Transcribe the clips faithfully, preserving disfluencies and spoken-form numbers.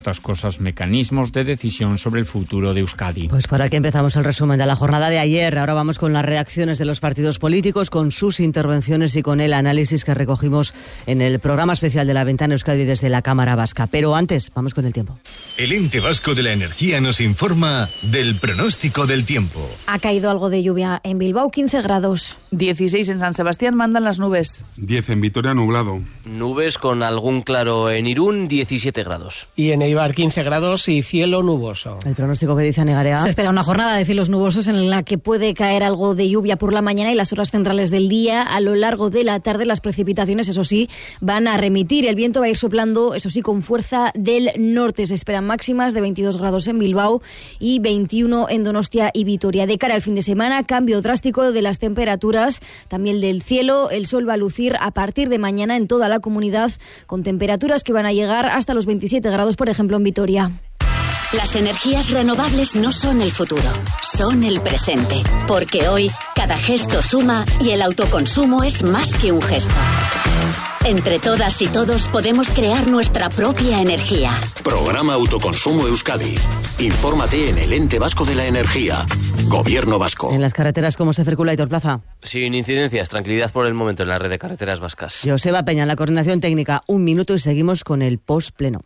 otras cosas, mecanismos de decisión sobre el futuro de Euskadi. Pues por aquí empezamos el resumen de la jornada de ayer. Ahora vamos con las reacciones de los partidos políticos, con sus intervenciones y con el análisis que recogimos en el programa especial de La Ventana Euskadi desde la Cámara Vasca. Pero antes, vamos con el tiempo. El Ente Vasco de la Energía nos informa del pronóstico del tiempo. Ha caído algo de lluvia en Bilbao, quince grados. dieciséis en San Sebastián, mandan las nubes. diez en Vitoria, nublado. Nubes con algún claro en Irún, diecisiete grados. Y en Eibar, quince grados y cielo nuboso. El pronóstico que dice Negarea. Se espera una jornada de cielos nubosos en la que puede caer algo de lluvia por la mañana y las horas centrales del día. A lo largo de la tarde las precipitaciones, eso sí, van a remitir. El viento va a ir soplando, eso sí, con fuerza del norte. Se esperan máximas de veintidós grados en Bilbao y veintiuno en Donostia y Vitoria. De cara al fin de semana, cambio drástico de las temperaturas, también del cielo. El sol va a lucir a partir de mañana en toda la comunidad, con temperaturas que van a llegar hasta los veintisiete grados, por ejemplo, en Vitoria. Las energías renovables no son el futuro, son el presente. Porque hoy cada gesto suma y el autoconsumo es más que un gesto. Entre todas y todos podemos crear nuestra propia energía. Programa Autoconsumo Euskadi. Infórmate en el Ente Vasco de la Energía. Gobierno Vasco. En las carreteras, ¿cómo se circula, Aitor Plaza? Sin incidencias, tranquilidad por el momento en la red de carreteras vascas. Joseba Peña, en la coordinación técnica. Un minuto y seguimos con el post pleno.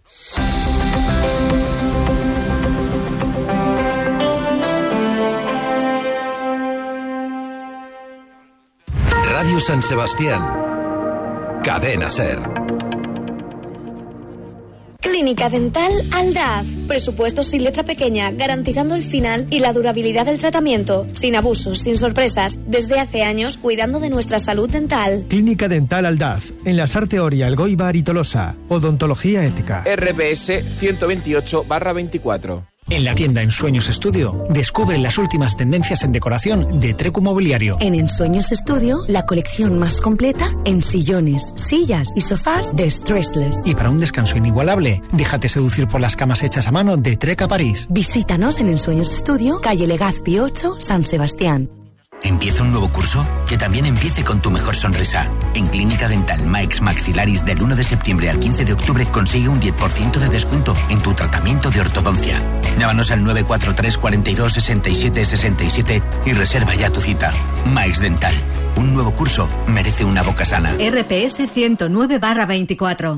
Radio San Sebastián. Cadena SER. Clínica Dental Aldaz. Presupuestos sin letra pequeña, garantizando el final y la durabilidad del tratamiento. Sin abusos, sin sorpresas. Desde hace años, cuidando de nuestra salud dental. Clínica Dental Aldaz. En la Sarteoria, Elgoibar y Tolosa. Odontología ética. R B S ciento veintiocho barra veinticuatro. En la tienda Ensueños Estudio, descubre las últimas tendencias en decoración de Trecu Mobiliario. En Ensueños Estudio, la colección más completa en sillones, sillas y sofás de Stressless. Y para un descanso inigualable, déjate seducir por las camas hechas a mano de Treca París. Visítanos en Ensueños Estudio, calle Legazpi ocho, San Sebastián. ¿Empieza un nuevo curso? Que también empiece con tu mejor sonrisa. En Clínica Dental Mike's Maxilaris, del uno de septiembre al quince de octubre, consigue un diez por ciento de descuento en tu tratamiento de ortodoncia. Llámanos al nueve cuatro tres, cuarenta y dos, sesenta y siete sesenta y siete y reserva ya tu cita. Mike's Dental. Un nuevo curso merece una boca sana. R P S ciento nueve barra veinticuatro.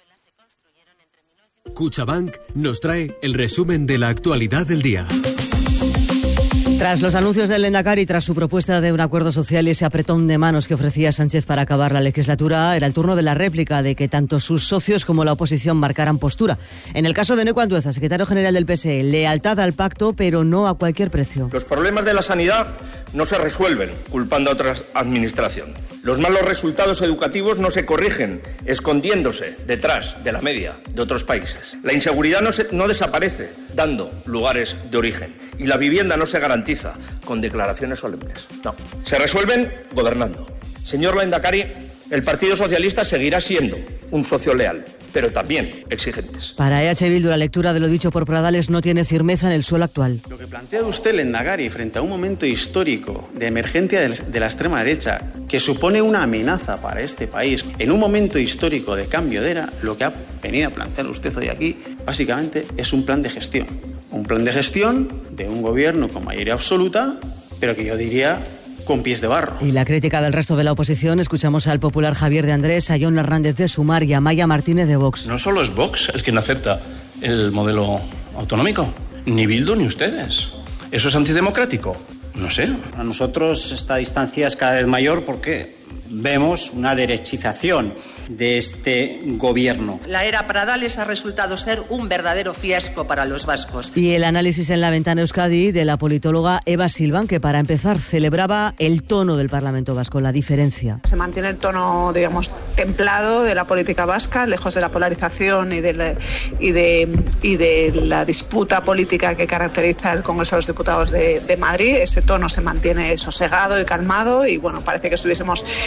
Cuchabank nos trae el resumen de la actualidad del día. Tras los anuncios del Lehendakari, tras su propuesta de un acuerdo social y ese apretón de manos que ofrecía Sánchez para acabar la legislatura, era el turno de la réplica, de que tanto sus socios como la oposición marcaran postura. En el caso de Neco Andueza, secretario general del P S E, lealtad al pacto, pero no a cualquier precio. Los problemas de la sanidad no se resuelven culpando a otra administración. Los malos resultados educativos no se corrigen escondiéndose detrás de la media de otros países. La inseguridad no, se, no desaparece dando lugares de origen. Y la vivienda no se garantiza con declaraciones solemnes. No, se resuelven gobernando. Señor Lehendakari, el Partido Socialista seguirá siendo un socio leal, pero también exigentes. Para E H Bildu, la lectura de lo dicho por Pradales no tiene firmeza en el suelo actual. Lo que plantea usted, Lehendakari, frente a un momento histórico de emergencia de la extrema derecha, que supone una amenaza para este país, en un momento histórico de cambio de era, lo que ha venido a plantear usted hoy aquí, básicamente es un plan de gestión. Un plan de gestión de un gobierno con mayoría absoluta, pero que yo diría con pies de barro. Y la crítica del resto de la oposición, escuchamos al popular Javier de Andrés, a Jon Hernández de Sumar y a Maya Martínez de Vox. No solo es Vox el que no acepta el modelo autonómico, ni Bildu ni ustedes. ¿Eso es antidemocrático? No sé. A nosotros esta distancia es cada vez mayor porque vemos una derechización de este gobierno. La era Pradales ha resultado ser un verdadero fiasco para los vascos. Y el análisis en La Ventana Euskadi de la politóloga Eva Silvan, que para empezar celebraba el tono del Parlamento Vasco, la diferencia. Se mantiene el tono, digamos, templado de la política vasca, lejos de la polarización y de la, y de, y de la disputa política que caracteriza el Congreso de los Diputados de, de Madrid. Ese tono se mantiene sosegado y calmado y, bueno, parece que estuviésemos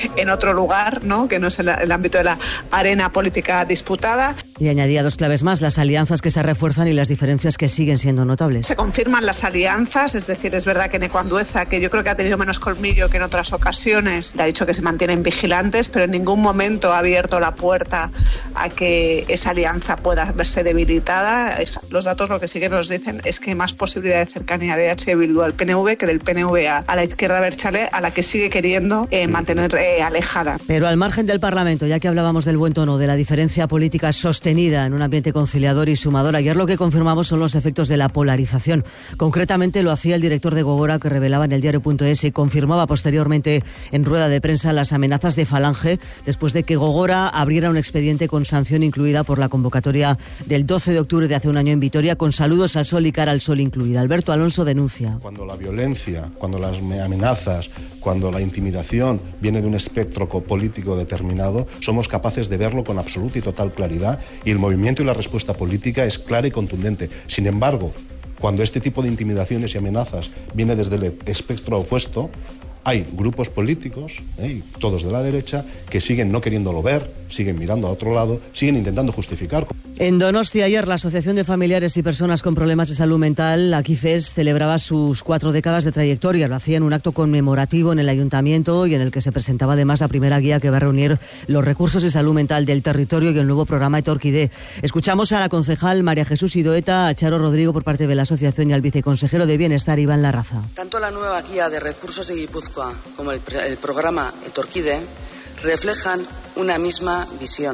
en otro lugar, ¿no? Que no es el, el ámbito de la arena política disputada. Y añadía dos claves más, las alianzas que se refuerzan y las diferencias que siguen siendo notables. Se confirman las alianzas, es decir, es verdad que Neco Andueza, que yo creo que ha tenido menos colmillo que en otras ocasiones, le ha dicho que se mantienen vigilantes, pero en ningún momento ha abierto la puerta a que esa alianza pueda verse debilitada. Los datos lo que sí que nos dicen es que hay más posibilidad de cercanía de H. Bildu al P N V que del P N V a, a la izquierda abertzale, a la que sigue queriendo eh, mantener eh, alejada. Pero al margen del Parlamento, ya que hablábamos del buen tono, de la diferencia política sostenida en un ambiente conciliador y sumador, ayer lo que confirmamos son los efectos de la polarización. Concretamente lo hacía el director de Gogora, que revelaba en el diario punto es y confirmaba posteriormente en rueda de prensa las amenazas de Falange después de que Gogora abriera un expediente con sanción incluida por la convocatoria del doce de octubre de hace un año en Vitoria, con saludos al sol y cara al sol incluida. Alberto Alonso denuncia. Cuando la violencia, cuando las amenazas, cuando la intimidación viene de un espectro político determinado, somos capaces de verlo con absoluta y total claridad, y el movimiento y la respuesta política es clara y contundente. Sin embargo, cuando este tipo de intimidaciones y amenazas viene desde el espectro opuesto, hay grupos políticos, ¿eh? todos de la derecha, que siguen no queriéndolo ver, siguen mirando a otro lado, siguen intentando justificar. En Donostia ayer la Asociación de Familiares y Personas con Problemas de Salud Mental, Akifes, celebraba sus cuatro décadas de trayectoria. Lo hacía en un acto conmemorativo en el ayuntamiento y en el que se presentaba además la primera guía que va a reunir los recursos de salud mental del territorio y el nuevo programa Etorkide. Escuchamos a la concejal María Jesús Idoeta, a Charo Rodrigo por parte de la asociación y al viceconsejero de Bienestar Iván Larraza. Tanto la nueva guía de recursos de Guipúzcoa como el, el programa Etorkide reflejan una misma visión: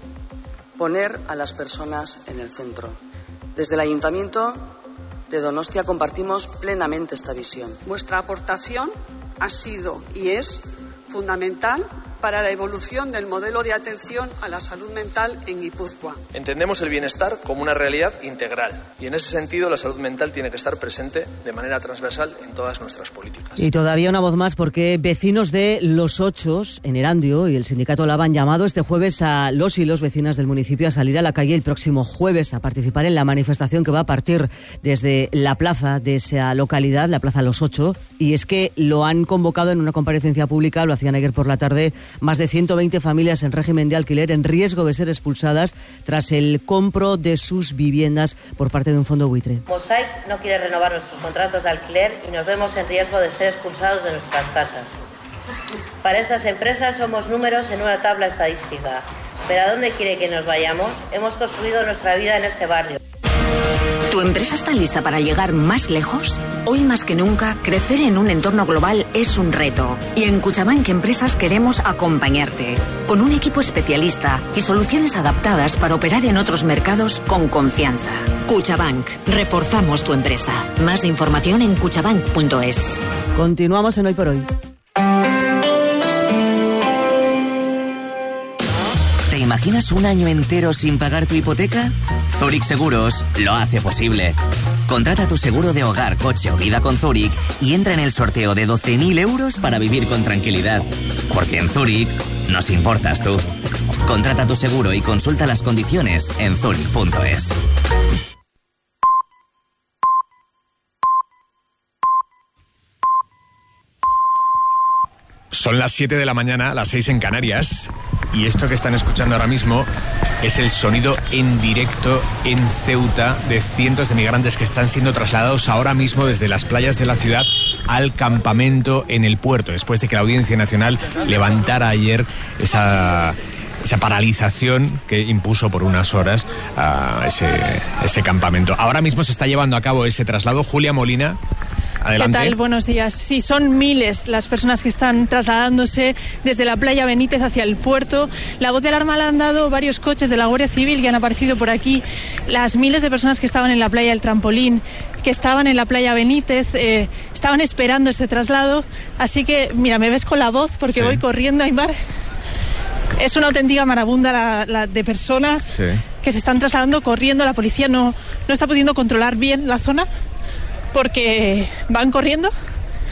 poner a las personas en el centro. Desde el Ayuntamiento de Donostia compartimos plenamente esta visión. Vuestra aportación ha sido y es fundamental para la evolución del modelo de atención a la salud mental en Guipúzcoa. Entendemos el bienestar como una realidad integral y en ese sentido la salud mental tiene que estar presente de manera transversal en todas nuestras políticas. Y todavía una voz más, porque vecinos de Los Ochos, en Erandio, y el sindicato LAB han llamado este jueves a los y los vecinas del municipio a salir a la calle el próximo jueves a participar en la manifestación que va a partir desde la plaza de esa localidad, la plaza Los Ocho, y es que lo han convocado en una comparecencia pública, lo hacían ayer por la tarde, más de ciento veinte familias en régimen de alquiler en riesgo de ser expulsadas tras el compro de sus viviendas por parte de un fondo buitre. Mosaic no quiere renovar nuestros contratos de alquiler y nos vemos en riesgo de ser expulsados de nuestras casas. Para estas empresas somos números en una tabla estadística. ¿Pero a dónde quiere que nos vayamos? Hemos construido nuestra vida en este barrio. ¿Tu empresa está lista para llegar más lejos? Hoy más que nunca, crecer en un entorno global es un reto. Y en Cuchabank Empresas queremos acompañarte, con un equipo especialista y soluciones adaptadas para operar en otros mercados con confianza. Cuchabank, reforzamos tu empresa. Más información en cuchabank punto es. Continuamos en Hoy por Hoy. ¿Te imaginas un año entero sin pagar tu hipoteca? Zurich Seguros lo hace posible. Contrata tu seguro de hogar, coche o vida con Zurich y entra en el sorteo de doce mil euros para vivir con tranquilidad. Porque en Zurich nos importas tú. Contrata tu seguro y consulta las condiciones en zurich punto es. Son las siete de la mañana, las seis en Canarias, y esto que están escuchando ahora mismo es el sonido en directo en Ceuta de cientos de migrantes que están siendo trasladados ahora mismo desde las playas de la ciudad al campamento en el puerto, después de que la Audiencia Nacional levantara ayer esa... esa paralización que impuso por unas horas a ese, ese campamento. Ahora mismo se está llevando a cabo ese traslado. Julia Molina, adelante. ¿Qué tal? Buenos días. Sí, son miles las personas que están trasladándose desde la playa Benítez hacia el puerto. La voz de alarma la han dado varios coches de la Guardia Civil que han aparecido por aquí. Las miles de personas que estaban en la playa del Trampolín, que estaban en la playa Benítez, eh, estaban esperando este traslado. Así que, mira, me ves con la voz porque sí. Voy corriendo a Aymar. Es una auténtica marabunda la, la de personas sí. que se están trasladando corriendo. La policía no, no está pudiendo controlar bien la zona porque van corriendo.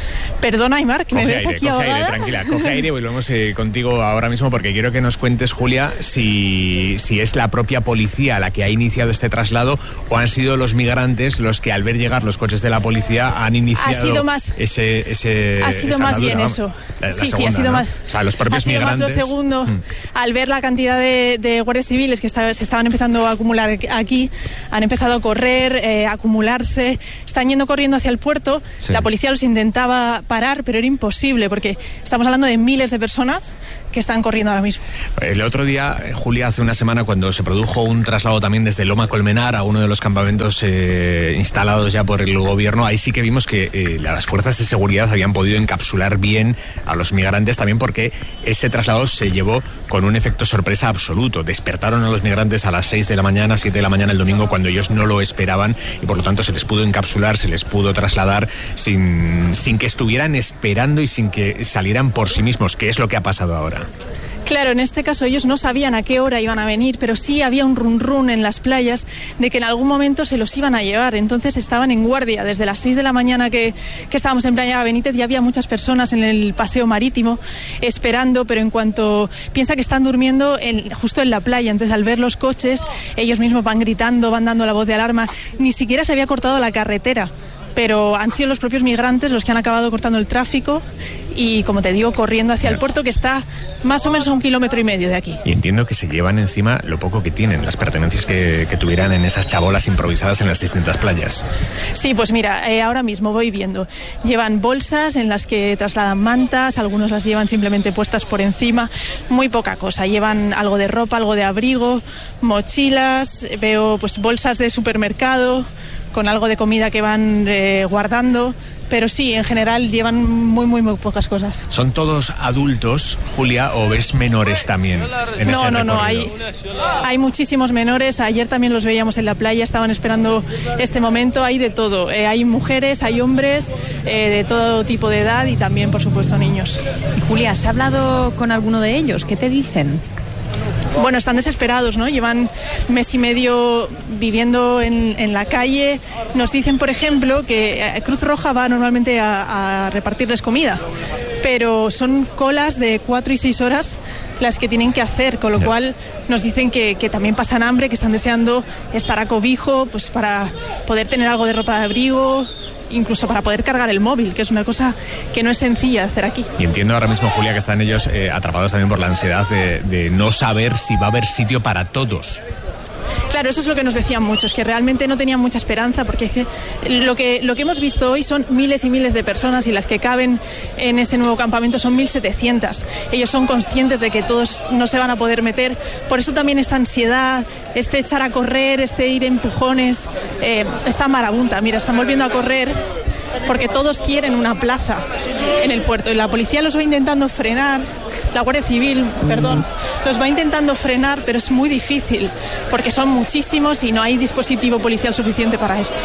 Perdona, Aymar, que coge me ves aire, aquí coge ahogada. aire, tranquila, coge aire y volvemos eh, contigo ahora mismo porque quiero que nos cuentes, Julia, si, si es la propia policía la que ha iniciado este traslado o han sido los migrantes los que al ver llegar los coches de la policía han iniciado ha sido más, ese, ese ha sido esa más andadura, bien ¿no? eso. La, la sí, segunda, sí, ha sido ¿no? más. O sea, los propios ha sido migrantes. más lo segundo. Mm. Al ver la cantidad de, de guardias civiles que está, se estaban empezando a acumular aquí, han empezado a correr, eh, a acumularse, están yendo corriendo hacia el puerto. Sí. La policía los intentaba parar, pero era imposible porque estamos hablando de miles de personas que están corriendo ahora mismo. El otro día, Julia, hace una semana, cuando se produjo un traslado también desde Loma Colmenar a uno de los campamentos eh, instalados ya por el gobierno, ahí sí que vimos que eh, las fuerzas de seguridad habían podido encapsular bien a los migrantes, también porque ese traslado se llevó con un efecto sorpresa absoluto. Despertaron a los migrantes a las seis de la mañana, siete de la mañana el domingo, cuando ellos no lo esperaban, y por lo tanto se les pudo encapsular, se les pudo trasladar sin, sin que estuvieran esperando y sin que salieran por sí mismos, que es lo que ha pasado ahora. Claro, en este caso ellos no sabían a qué hora iban a venir, pero sí había un run run en las playas de que en algún momento se los iban a llevar. Entonces estaban en guardia. Desde las seis de la mañana que, que estábamos en Playa Benítez ya había muchas personas en el paseo marítimo esperando, pero en cuanto piensa que están durmiendo en, justo en la playa, entonces al ver los coches ellos mismos van gritando, van dando la voz de alarma. Ni siquiera se había cortado la carretera, pero han sido los propios migrantes los que han acabado cortando el tráfico y, como te digo, corriendo hacia el puerto, que está más o menos a un kilómetro y medio de aquí. Y entiendo que se llevan encima lo poco que tienen, las pertenencias que, que tuvieran en esas chabolas improvisadas en las distintas playas. Sí, pues mira, eh, ahora mismo voy viendo. Llevan bolsas en las que trasladan mantas, algunos las llevan simplemente puestas por encima, muy poca cosa. Llevan algo de ropa, algo de abrigo, mochilas, veo pues bolsas de supermercado con algo de comida que van eh, guardando, pero sí, en general llevan muy, muy, muy pocas cosas. ¿Son todos adultos, Julia, o ves menores también en no, ese no, no, hay, hay muchísimos menores. Ayer también los veíamos en la playa, estaban esperando este momento. Hay de todo, eh, hay mujeres, hay hombres, eh, de todo tipo de edad y también, por supuesto, niños. Julia, ¿has hablado con alguno de ellos? ¿Qué te dicen? Bueno, están desesperados, ¿no? Llevan mes y medio viviendo en, en la calle. Nos dicen, por ejemplo, que Cruz Roja va normalmente a, a repartirles comida, pero son colas de cuatro y seis horas las que tienen que hacer, con lo yeah. cual nos dicen que, que también pasan hambre, que están deseando estar a cobijo, pues para poder tener algo de ropa de abrigo, incluso para poder cargar el móvil, que es una cosa que no es sencilla de hacer aquí. Y entiendo ahora mismo, Julia, que están ellos eh, atrapados también por la ansiedad de, de no saber si va a haber sitio para todos. Claro, eso es lo que nos decían muchos, que realmente no tenían mucha esperanza, porque es que lo que lo que hemos visto hoy son miles y miles de personas y las que caben en ese nuevo campamento son mil setecientas. Ellos son conscientes de que todos no se van a poder meter, por eso también esta ansiedad, este echar a correr, este ir empujones, eh, esta marabunta. Mira, están volviendo a correr porque todos quieren una plaza en el puerto y la policía los va intentando frenar. La Guardia Civil, perdón, los va intentando frenar, pero es muy difícil porque son muchísimos y no hay dispositivo policial suficiente para esto.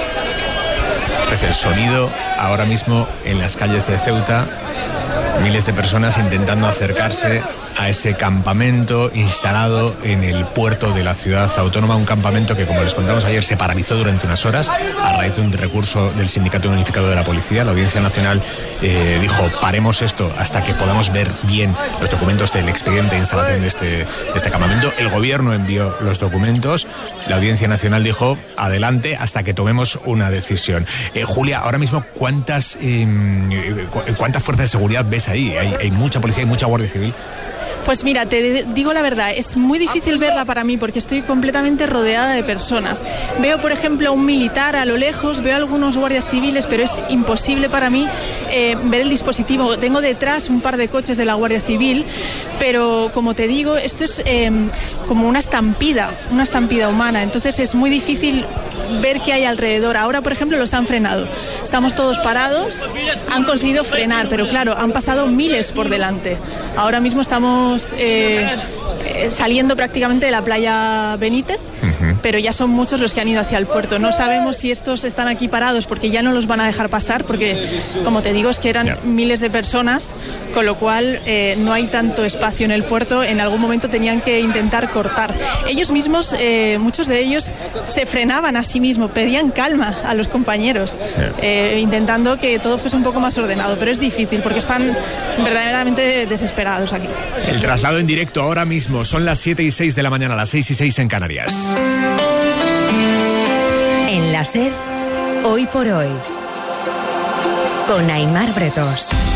Este es el sonido ahora mismo en las calles de Ceuta. Miles de personas intentando acercarse a ese campamento instalado en el puerto de la ciudad autónoma, un campamento que, como les contamos ayer, se paralizó durante unas horas a raíz de un recurso del Sindicato Unificado de la Policía. La Audiencia Nacional eh, dijo, paremos esto hasta que podamos ver bien los documentos del expediente de instalación de este, de este campamento. El gobierno envió los documentos, la Audiencia Nacional dijo, adelante hasta que tomemos una decisión. Eh, Julia, ahora mismo, ¿cuántas, eh, ¿cuántas fuerzas de seguridad ves ahí? Hay, hay mucha policía, hay mucha Guardia Civil. Pues mira, te digo la verdad, es muy difícil verla para mí porque estoy completamente rodeada de personas. Veo, por ejemplo, a un militar a lo lejos, veo a algunos guardias civiles, pero es imposible para mí eh, ver el dispositivo. Tengo detrás un par de coches de la Guardia Civil, pero como te digo, esto es eh, como una estampida, una estampida humana, entonces es muy difícil ver qué hay alrededor. Ahora, por ejemplo, los han frenado. Estamos todos parados, han conseguido frenar, pero claro, han pasado miles por delante. Ahora mismo estamos eh, eh, saliendo prácticamente de la playa Benítez. Uh-huh. pero ya son muchos los que han ido hacia el puerto. No sabemos si estos están aquí parados porque ya no los van a dejar pasar, porque, como te digo, es que eran yeah. miles de personas, con lo cual eh, no hay tanto espacio en el puerto. En algún momento tenían que intentar cortar. Ellos mismos, eh, muchos de ellos, se frenaban a sí mismos, pedían calma a los compañeros, yeah. eh, intentando que todo fuese un poco más ordenado, pero es difícil porque están verdaderamente desesperados aquí. El traslado en directo ahora mismo, son las siete y seis de la mañana, las seis y seis en Canarias. En la SER, hoy por hoy, con Aimar Bretos.